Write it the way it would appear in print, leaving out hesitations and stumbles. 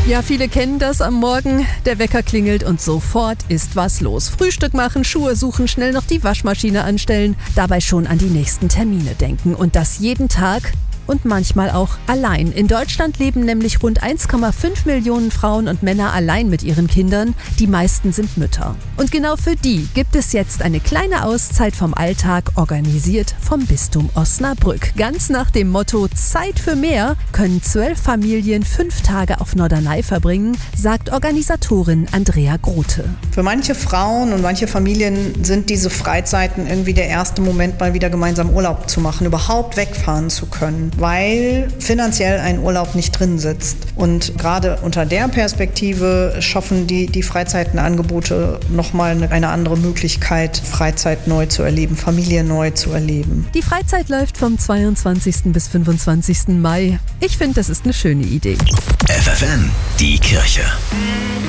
Ja, viele kennen das am Morgen. Der Wecker klingelt und sofort ist was los. Frühstück machen, Schuhe suchen, schnell noch die Waschmaschine anstellen, dabei schon an die nächsten Termine denken. Und das jeden Tag und manchmal auch allein. In Deutschland leben nämlich rund 1,5 Millionen Frauen und Männer allein mit ihren Kindern. Die meisten sind Mütter. Und genau für die gibt es jetzt eine kleine Auszeit vom Alltag, organisiert vom Bistum Osnabrück. Ganz nach dem Motto Zeit für mehr können 12 Familien 5 Tage auf Norderney verbringen, sagt Organisatorin Andrea Grote. Für manche Frauen und manche Familien sind diese Freizeiten irgendwie der erste Moment, mal wieder gemeinsam Urlaub zu machen, überhaupt wegfahren zu können, weil finanziell ein Urlaub nicht drin sitzt. Und gerade unter der Perspektive schaffen die Freizeitenangebote nochmal eine andere Möglichkeit, Freizeit neu zu erleben, Familie neu zu erleben. Die Freizeit läuft vom 22. bis 25. Mai. Ich finde, das ist eine schöne Idee. FFN, die Kirche.